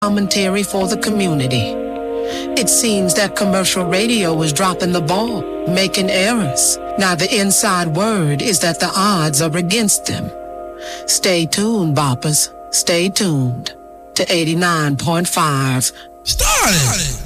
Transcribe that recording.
commentary for the community. It seems that commercial radio is dropping the ball, making errors. Now the inside word is that the odds are against them. Stay tuned, boppers. Stay tuned to 89.5. Started.